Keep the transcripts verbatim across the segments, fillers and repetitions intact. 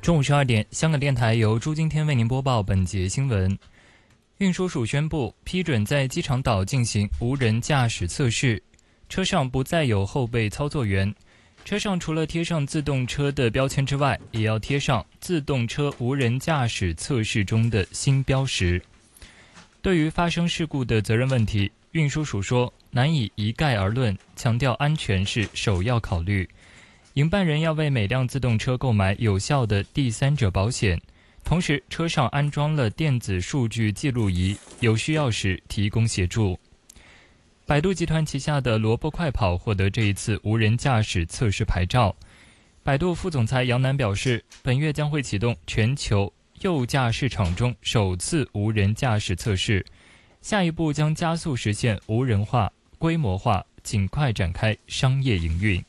中午十二点，香港电台由朱今天为您播报本节新闻。运输署宣布批准在机场岛进行无人驾驶测试，车上不再有后备操作员，车上除了贴上自动车的标签之外，也要贴上自动车无人驾驶测试中的新标识。对于发生事故的责任问题，运输署说难以一概而论，强调安全是首要考虑。营办人要为每辆自动车购买有效的第三者保险，同时车上安装了电子数据记录仪，有需要时提供协助。百度集团旗下的萝卜快跑获得这一次无人驾驶测试牌照。百度副总裁杨楠表示，本月将会启动全球右驾市场中首次无人驾驶测试，下一步将加速实现无人化、规模化，尽快展开商业营运。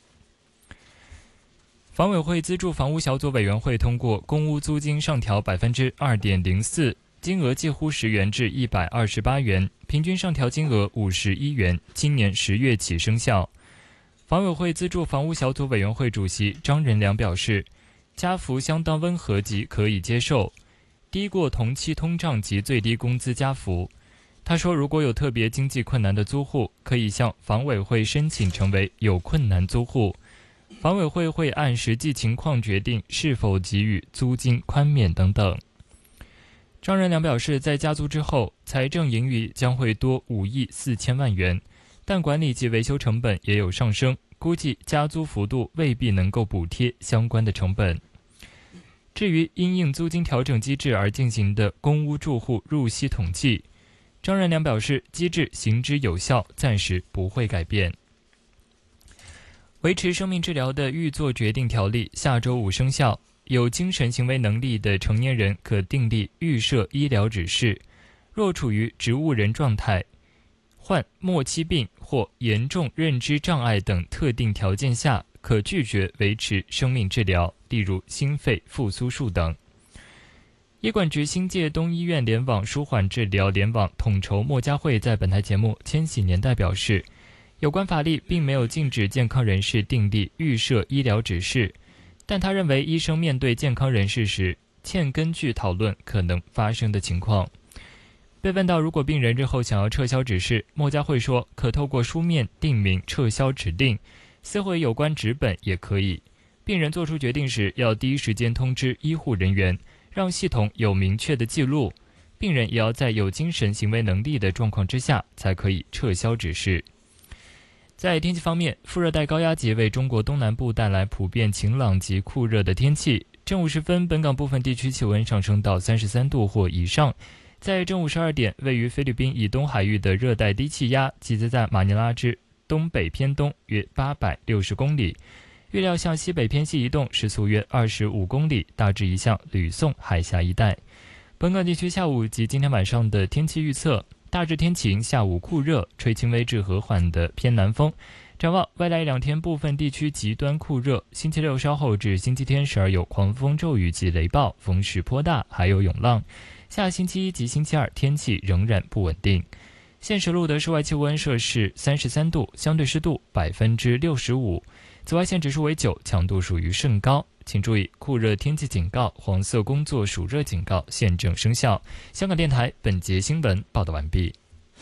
房委会资助房屋小组委员会通过公屋租金上调 百分之二点零四， 金额介乎十元至一百二十八元，平均上调金额五十一元，今年十月起生效。房委会资助房屋小组委员会主席张仁良表示，加幅相当温和及可以接受，低过同期通胀及最低工资加幅。他说，如果有特别经济困难的租户，可以向房委会申请成为有困难租户，房委会会按实际情况决定是否给予租金宽免等等。张仁良表示，在加租之后，财政盈余将会多五亿四千万元，但管理及维修成本也有上升，估计加租幅度未必能够补贴相关的成本。至于因应租金调整机制而进行的公屋住户入息统计，张仁良表示，机制行之有效，暂时不会改变。维持生命治疗的预做决定条例下周五生效，有精神行为能力的成年人可订立预设医疗指示，若处于植物人状态、患末期病或严重认知障碍等特定条件下，可拒绝维持生命治疗，例如心肺复苏术等。医管局新界东医院联网舒缓治疗联网统筹莫家慧在本台节目《千禧年代》表示，有关法律并没有禁止健康人士订立预设医疗指示，但他认为医生面对健康人士时，欠根据讨论可能发生的情况。被问到如果病人日后想要撤销指示，莫家慧说，可透过书面定明撤销指令，撕毁有关纸本也可以。病人做出决定时，要第一时间通知医护人员，让系统有明确的记录。病人也要在有精神行为能力的状况之下，才可以撤销指示。在天气方面，副热带高压脊为中国东南部带来普遍晴朗及酷热的天气。正午时分，本港部分地区气温上升到三十三度或以上。在正午十二点，位于菲律宾以东海域的热带低气压集结在马尼拉之东北偏东约八百六十公里，预料向西北偏西移动，时速约二十五公里，大致移向吕宋海峡一带。本港地区下午及今天晚上的天气预测，大致天晴，下午酷热，吹轻微至和缓的偏南风。展望未来两天，部分地区极端酷热，星期六稍后至星期天时而有狂风骤雨及雷暴，风势颇大，还有涌浪。下星期一及星期二天气仍然不稳定。现时录得室外气温摄氏三十三度，相对湿度百分之六十五，紫外线指数为九，强度属于甚高。请注意，酷热天气警告、黄色工作暑热警告现正生效。香港电台本节新闻报道完毕。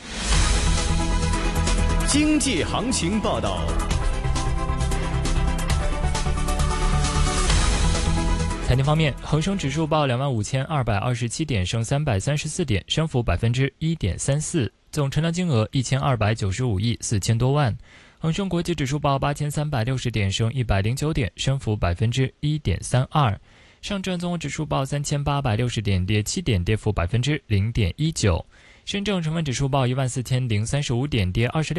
经济行情报道。 财经方面，恒生指数报两万五千二百二十七点，升三百三十四点，升幅百分之一点三四，总成交金额一千二百九十五亿四千多万。恒生国际指数报八千三百六十点，升一百零九点，升幅百分之一点三二。上证综合指数报三千八百六十点，跌七点，跌幅百分之零点一九。深证成分指数报一万四千零三十五点，跌二十六。